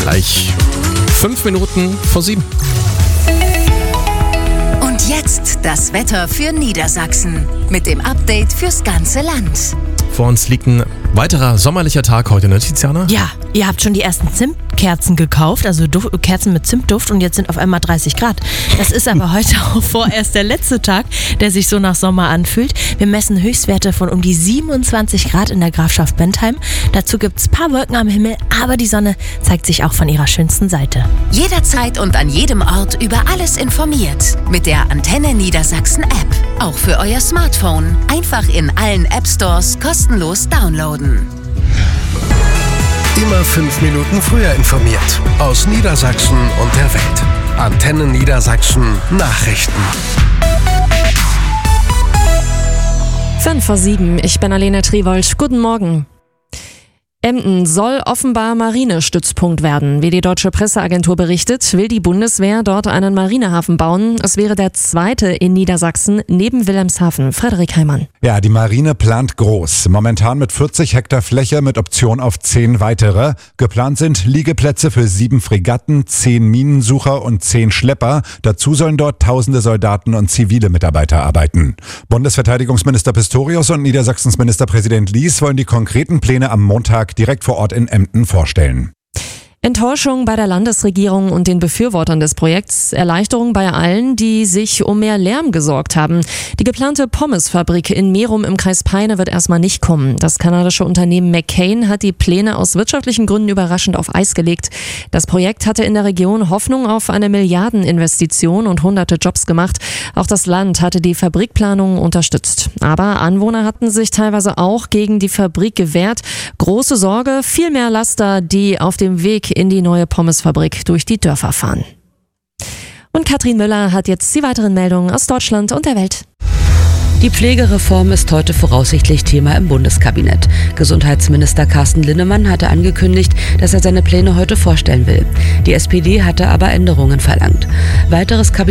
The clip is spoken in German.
gleich 5 Minuten vor 7. Und jetzt das Wetter für Niedersachsen mit dem Update fürs ganze Land. Vor uns liegt ein weiterer sommerlicher Tag heute, ne, Tiziana? Ja, ihr habt schon die ersten Zimtkerzen gekauft, also Kerzen mit Zimtduft, und jetzt sind auf einmal 30 Grad. Das ist aber heute auch vorerst der letzte Tag, der sich so nach Sommer anfühlt. Wir messen Höchstwerte von um die 27 Grad in der Grafschaft Bentheim. Dazu gibt es ein paar Wolken am Himmel, aber die Sonne zeigt sich auch von ihrer schönsten Seite. Jederzeit und an jedem Ort über alles informiert. Mit der Antenne Niedersachsen App. Auch für euer Smartphone. Einfach in allen App Stores kostenlos downloaden. Immer 5 Minuten früher informiert. Aus Niedersachsen und der Welt. Antenne Niedersachsen Nachrichten. 5:07, ich bin Alena Triwold. Guten Morgen. Emden soll offenbar Marinestützpunkt werden. Wie die deutsche Presseagentur berichtet, will die Bundeswehr dort einen Marinehafen bauen. Es wäre der zweite in Niedersachsen neben Wilhelmshaven. Frederik Heimann. Ja, die Marine plant groß. Momentan mit 40 Hektar Fläche mit Option auf 10 weitere. Geplant sind Liegeplätze für 7 Fregatten, 10 Minensucher und 10 Schlepper. Dazu sollen dort tausende Soldaten und zivile Mitarbeiter arbeiten. Bundesverteidigungsminister Pistorius und Niedersachsens Ministerpräsident Lies wollen die konkreten Pläne am Montag direkt vor Ort in Emden vorstellen. Enttäuschung bei der Landesregierung und den Befürwortern des Projekts, Erleichterung bei allen, die sich um mehr Lärm gesorgt haben. Die geplante Pommesfabrik in Merum im Kreis Peine wird erstmal nicht kommen. Das kanadische Unternehmen McCain hat die Pläne aus wirtschaftlichen Gründen überraschend auf Eis gelegt. Das Projekt hatte in der Region Hoffnung auf eine Milliardeninvestition und hunderte Jobs gemacht. Auch das Land hatte die Fabrikplanung unterstützt. Aber Anwohner hatten sich teilweise auch gegen die Fabrik gewehrt. Große Sorge, viel mehr Laster, die auf dem Weg in die neue Pommesfabrik durch die Dörfer fahren. Und Katrin Müller hat jetzt die weiteren Meldungen aus Deutschland und der Welt. Die Pflegereform ist heute voraussichtlich Thema im Bundeskabinett. Gesundheitsminister Carsten Linnemann hatte angekündigt, dass er seine Pläne heute vorstellen will. Die SPD hatte aber Änderungen verlangt. Weiteres